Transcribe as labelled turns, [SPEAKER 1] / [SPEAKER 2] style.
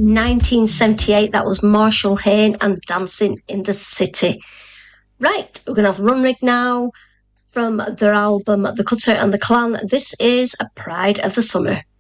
[SPEAKER 1] 1978, that was Marshall Hain and Dancing in the City. Right, we're going to have Runrig now from their album The Cutter and the Clan. This is A Pride of the Summer.